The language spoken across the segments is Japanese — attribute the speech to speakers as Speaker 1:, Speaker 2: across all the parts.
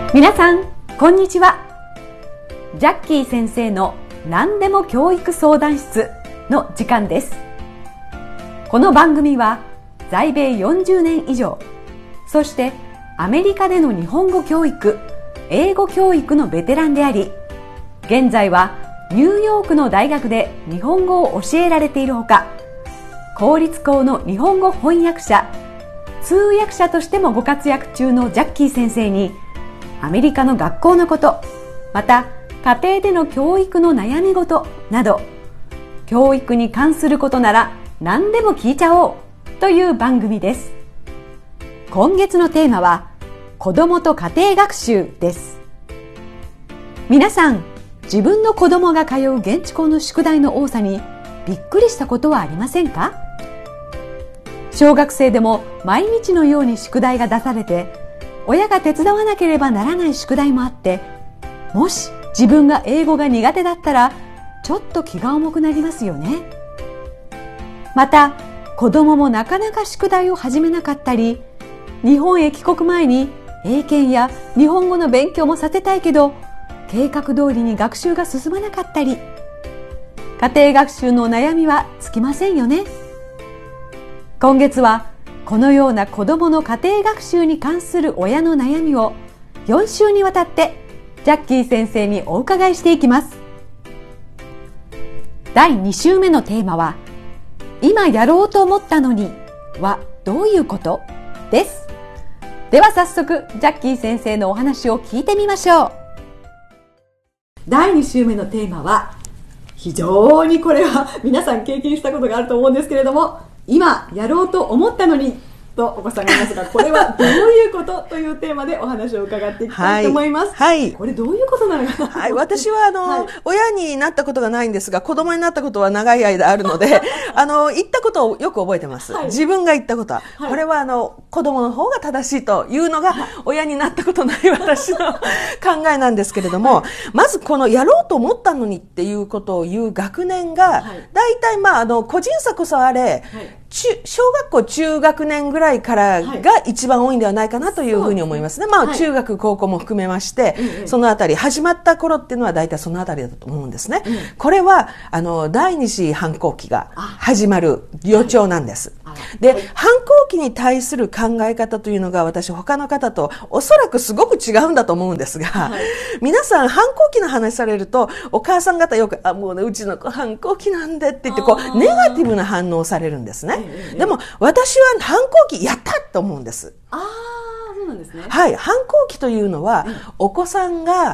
Speaker 1: 皆さんこんにちは。ジャッキー先生の何でも教育相談室の時間です。この番組は在米40年以上、そしてアメリカでの日本語教育、英語教育のベテランであり、現在はニューヨークの大学で日本語を教えられているほか、公立校の日本語翻訳者、通訳者としてもご活躍中のジャッキー先生に、アメリカの学校のこと、また家庭での教育の悩み事など、教育に関することなら何でも聞いちゃおうという番組です。今月のテーマは子どもと家庭学習です。皆さん、自分の子どもが通う現地校の宿題の多さにびっくりしたことはありませんか？小学生でも毎日のように宿題が出されて、親が手伝わなければならない宿題もあって、もし自分が英語が苦手だったらちょっと気が重くなりますよね。また子供もなかなか宿題を始めなかったり、日本へ帰国前に英検や日本語の勉強もさせたいけど計画通りに学習が進まなかったり、家庭学習の悩みは尽きませんよね。今月はこのような子どもの家庭学習に関する親の悩みを4週にわたってジャッキー先生にお伺いしていきます。第2週目のテーマは、今やろうと思ったのにはどういうことです。では早速ジャッキー先生のお話を聞いてみましょう。第2週目のテーマは、非常にこれは皆さん経験したことがあると思うんですけれども、今やろうと思ったのにとお子さんがいますが、これはどういうことというテーマでお話を伺っていきたいと思います。
Speaker 2: はい。
Speaker 1: これどういうことなのかな。
Speaker 2: はい。私は親になったことがないんですが、子供になったことは長い間あるので、言ったことをよく覚えてます。はい、自分が言ったことは、これは子供の方が正しいというのが、親になったことない私の考えなんですけれども、まずこのやろうと思ったのにっていうことを言う学年が、大体個人差こそあれ、小学校中学年ぐらいからが一番多いんではないかなというふうに思いますね。中学高校も含めまして、そのあたり始まった頃っていうのは大体そのあたりだと思うんですね。これは第二次反抗期が始まる予兆なんです。で、反抗期に対する考え方というのが、私他の方とおそらくすごく違うんだと思うんですが、皆さん反抗期の話されると、お母さん方よくもうね、うちの子反抗期なんでって言ってネガティブな反応をされるんですね。でも私は反抗期やったと思うんです。
Speaker 1: そうなんですね。
Speaker 2: はい。反抗期というのは、お子さんが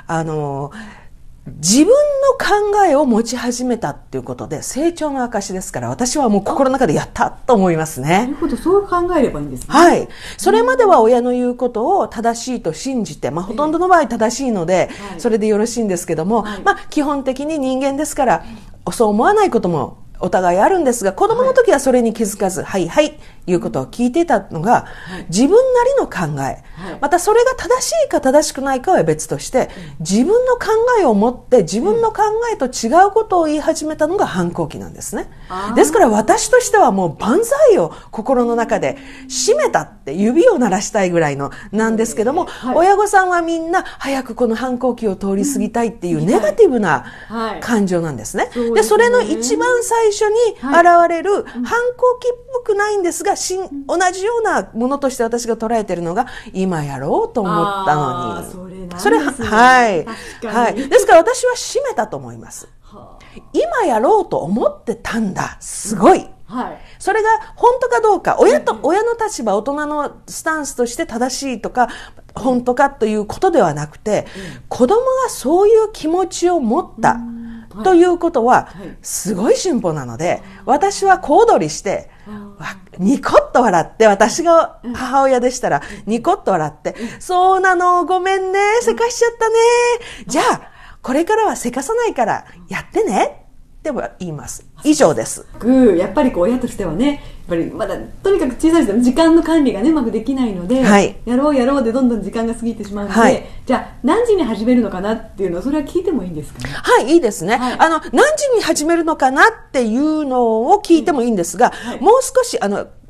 Speaker 2: 自分の考えを持ち始めたっていうことで成長の証ですから、私はもう心の中でやったと思いますね。
Speaker 1: なるほど、そう考えればいいんですね。
Speaker 2: はい。それまでは親の言うことを正しいと信じて、ほとんどの場合正しいので、それでよろしいんですけども、基本的に人間ですから、そう思わないこともお互いあるんですが、子供の時はそれに気づかず、いうことを聞いていたのが、自分なりの考え、またそれが正しいか正しくないかは別として、自分の考えを持って自分の考えと違うことを言い始めたのが反抗期なんですね。ですから私としてはもう万歳を心の中で締めたって指を鳴らしたいぐらいのなんですけども、親御さんはみんな早くこの反抗期を通り過ぎたいっていうネガティブな感情なんですね。で、それの一番最初に現れる反抗期っぽくないんですが、同じようなものとして私が捉えているのが、今やろうと思ったのに。
Speaker 1: それ
Speaker 2: はい。ですから私は締めたと思います。今やろうと思ってたんだ。すごい。それが本当かどうか、親の立場、大人のスタンスとして正しいとか、本当かということではなくて、子供がそういう気持ちを持った。ということはすごい進歩なので、私は小躍りしてニコッと笑って、私が母親でしたらニコッと笑って、そうなの、ごめんね、せかしちゃったね、じゃあこれからはせかさないからやってねって言います。以上です。
Speaker 1: やっぱり親としてはね、やっぱりまだとにかく小さい時間の管理がねうまくできないので、やろうでどんどん時間が過ぎてしまうので、じゃあ何時に始めるのかなっていうのを、それは聞いてもいいんですかね。
Speaker 2: いいですね。何時に始めるのかなっていうのを聞いてもいいんですが、もう少し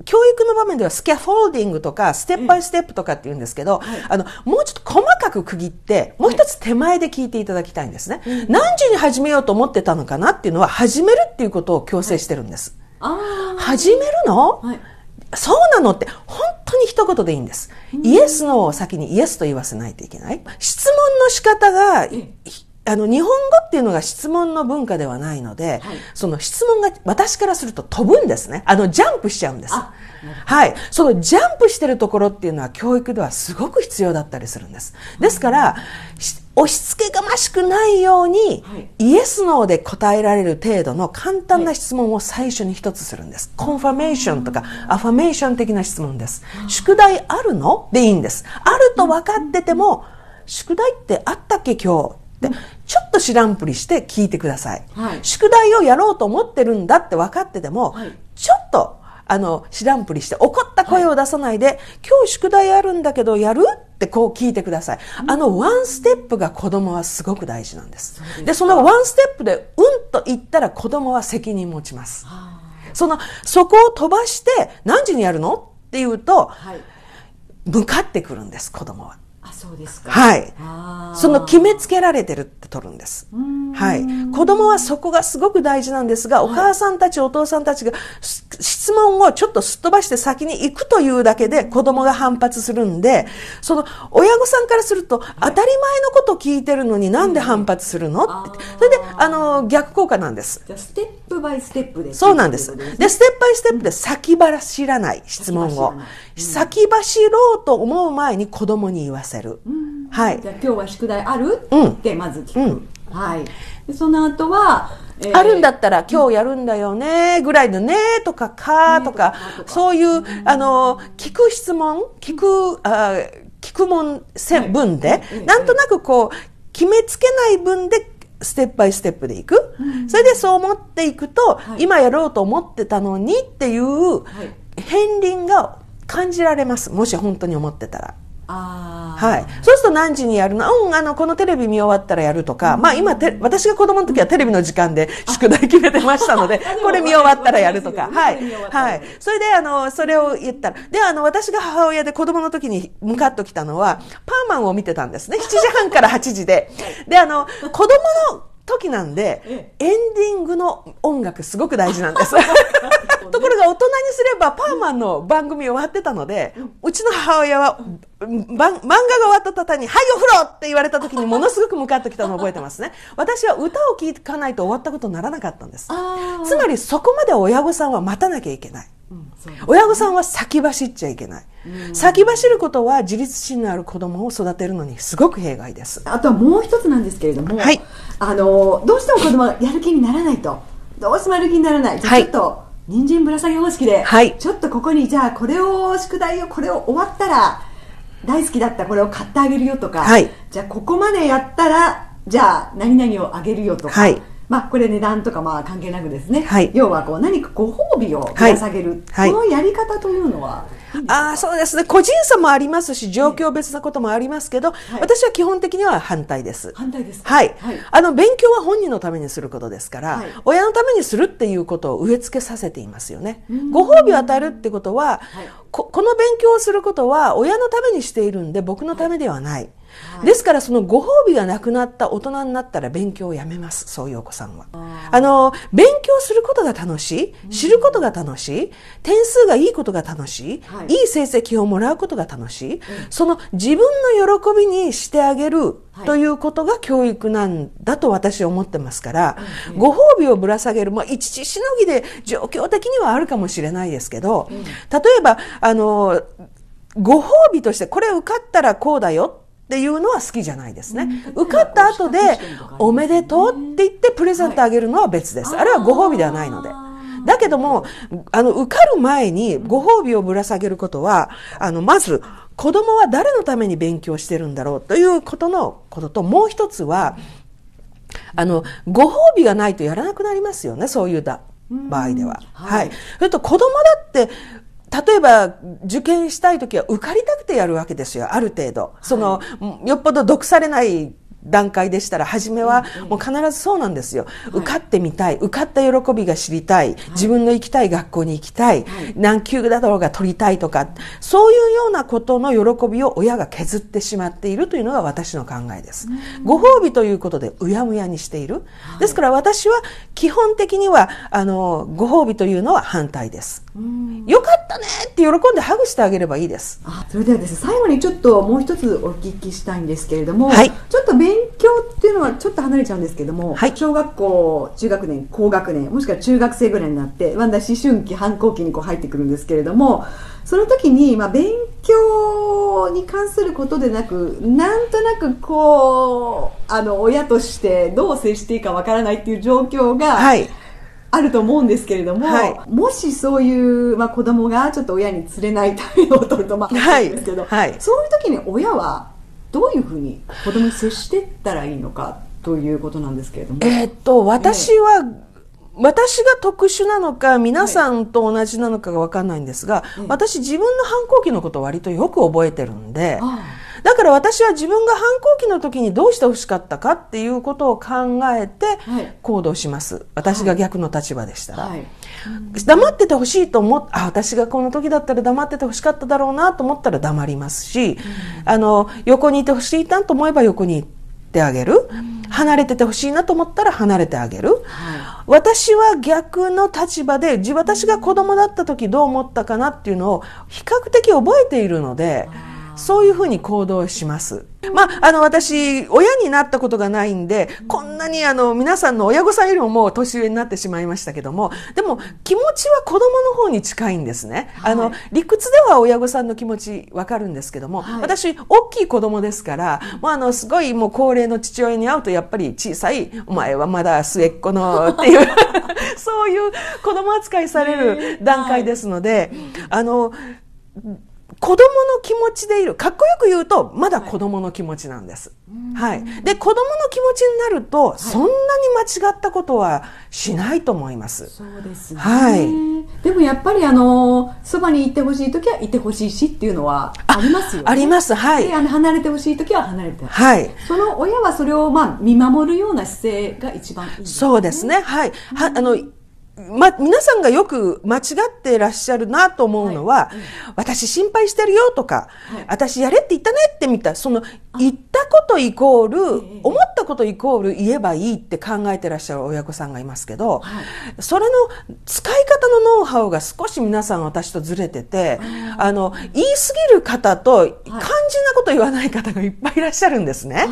Speaker 2: 教育の場面ではスキャフォールディングとかステップバイステップとかって言うんですけど、もうちょっと細かく区切ってもう一つ手前で聞いていただきたいんですね。何時に始めようと思ってたのかなっていうのは、始めるっていうことを強制してるんです。始めるの、そうなのって本当に一言でいいんです。イエスのを先にイエスと言わせないといけない。質問の仕方が日本語っていうのが質問の文化ではないので、その質問が私からすると飛ぶんですね。ジャンプしちゃうんです。はい。そのジャンプしてるところっていうのは教育ではすごく必要だったりするんです。ですから、押し付けがましくないように、イエスノーで答えられる程度の簡単な質問を最初に一つするんです。コンファメーションとかアファメーション的な質問です。宿題あるのでいいんです。あると分かってても、宿題ってあったっけ今日って、ちょっと知らんぷりして聞いてください。宿題をやろうと思ってるんだって分かってても、ちょっと知らんぷりして怒った声を出さないで、今日宿題あるんだけどやるってこう聞いてください。ワンステップが子供はすごく大事なんです。で、そのワンステップでと言ったら子供は責任持ちます。そこを飛ばして何時にやるのって言うと、向かってくるんです、子供は。
Speaker 1: そうですか。
Speaker 2: はい。その決めつけられてるって取るんです。はい。子供はそこがすごく大事なんですが、お母さんたち、お父さんたちが質問をちょっとすっ飛ばして先に行くというだけで子供が反発するんで、その親御さんからすると当たり前のことを聞いてるのになんで反発するのって。それで、逆効果なんです。
Speaker 1: じゃあステップバイステップで。
Speaker 2: そうなんです。で、ステップバイステップで先走らない質問を。先走ろうと思う前に子供に言わせる。はい。
Speaker 1: じゃあ今日は宿題あるってまず聞く。はい。でその後は、
Speaker 2: あるんだったら今日やるんだよねぐらいのねとかかとか、そういう聞く質問、聞く文で、なんとなくこう決めつけない文でステップバイステップでいく。それでそう思っていくと、今やろうと思ってたのにっていう片鱗が感じられます。もし本当に思ってたら。はい。そうすると何時にやるの？このテレビ見終わったらやるとか、今私が子供の時はテレビの時間で宿題決めてましたので、これ見終わったらやるとか。はい。はい。それで、それを言ったら。で、私が母親で子供の時にムカッときたのは、パーマンを見てたんですね。7時半から8時で。で、子供の時なんで、エンディングの音楽すごく大事なんです。ところが大人にすればパーマンの番組終わってたので、うちの母親は漫画が終わった途端に、はいお風呂って言われた時にものすごくムカッときたのを覚えてますね。私は歌を聴かないと終わったことにならなかったんです。つまりそこまで親御さんは待たなきゃいけない。親御さんは先走っちゃいけない。先走ることは自立心のある子供を育てるのにすごく弊害です。
Speaker 1: あとはもう一つなんですけれども、はい、どうしても子供がやる気にならないと、どうしてもやる気にならない。じゃあちょっと人参ぶら下げ方式で、はい、ちょっとここにじゃあこれを宿題をこれを終わったら大好きだったこれを買ってあげるよとか、はい、じゃあここまでやったらじゃあ何々をあげるよとか、はい、これ値段とか関係なくですね、はい、要は何かご褒美をぶら下げる、はい、このやり方というのは、
Speaker 2: そうですね。個人差もありますし、状況別なこともありますけど、私は基本的には反対です。
Speaker 1: 反対ですか？
Speaker 2: はい。勉強は本人のためにすることですから、親のためにするっていうことを植え付けさせていますよね。ご褒美を与えるってことは、この勉強をすることは親のためにしているんで、僕のためではない。ですからそのご褒美がなくなった大人になったら勉強をやめます。そういうお子さんは。勉強することが楽しい、知ることが楽しい、点数がいいことが楽しい、いい成績をもらうことが楽しい、その自分の喜びにしてあげるということが教育なんだと私は思ってますから、ご褒美をぶら下げる、一時しのぎで状況的にはあるかもしれないですけど、例えばご褒美としてこれ受かったらこうだよっていうのは好きじゃないですね。受かった後でおめでとうって言ってプレゼントあげるのは別です。あれはご褒美ではないので。だけども、受かる前にご褒美をぶら下げることは、まず子供は誰のために勉強してるんだろうということと、もう一つは、ご褒美がないとやらなくなりますよね、そういう場合では。はい。それと子供だって、例えば受験したいときは受かりたくてやるわけですよ、ある程度。よっぽど毒されない段階でしたら、初めはもう必ずそうなんですよ。受かってみたい、受かった喜びが知りたい、自分の行きたい学校に行きたい、何級だろうが取りたいとか、そういうようなことの喜びを親が削ってしまっているというのが私の考えです。ご褒美ということでうやむやにしている。ですから私は基本的にはご褒美というのは反対です。よかったねって喜んでハグしてあげればいいです。
Speaker 1: それではですね、最後にちょっともう一つお聞きしたいんですけれども、
Speaker 2: はい、
Speaker 1: ちょっと勉強っていうのはちょっと離れちゃうんですけども、はい、小学校中学年高学年もしくは中学生ぐらいになってだんだん思春期反抗期に入ってくるんですけれども、その時に勉強に関することでなく、なんとなく親としてどう接していいかわからないっていう状況が、はい、あると思うんですけれども、はい、もしそういう、子供がちょっと親に釣れない態度を取るといいんですけど、はいはい、そういう時に親はどういうふうに子供に接していったらいいのかということなんですけれども、
Speaker 2: 私が特殊なのか皆さんと同じなのかが分かんないんですが、私自分の反抗期のことを割とよく覚えてるんで、だから私は自分が反抗期の時にどうして欲しかったかっていうことを考えて行動します。私が逆の立場でしたら。黙ってて欲しいと思って、私がこの時だったら黙ってて欲しかっただろうなと思ったら黙りますし、横にいて欲しいなと思えば横に行ってあげる。離れてて欲しいなと思ったら離れてあげる。私は逆の立場で、私が子供だった時どう思ったかなっていうのを比較的覚えているので、そういうふうに行動します。私、親になったことがないんで、こんなに皆さんの親御さんよりももう年上になってしまいましたけども、でも気持ちは子供の方に近いんですね。理屈では親御さんの気持ちわかるんですけども、私、大きい子供ですから、すごいもう高齢の父親に会うとやっぱり小さい、お前はまだ末っ子のっていう、そういう子供扱いされる段階ですので、子供の気持ちでいる。かっこよく言うと、まだ子供の気持ちなんです。はい。で、子供の気持ちになると、そんなに間違ったことはしないと思います。
Speaker 1: そうですね。
Speaker 2: はい。
Speaker 1: でもやっぱりそばにいてほしいときはいてほしいしっていうのはありますよね。
Speaker 2: あります。はい。
Speaker 1: で、離れてほしいときは離れてほしい。
Speaker 2: はい。
Speaker 1: その親はそれを見守るような姿勢が一番いいですね。
Speaker 2: そうですね。はい。皆さんがよく間違っていらっしゃるなと思うのは、私心配してるよとか、私やれって言ったねって言ったことイコール、思ったことイコール言えばいいって考えてらっしゃる親御さんがいますけど、それの使い方のノウハウが少し皆さん私とずれてて、言い過ぎる方と肝心なこと言わない方がいっぱいいらっしゃるんですね。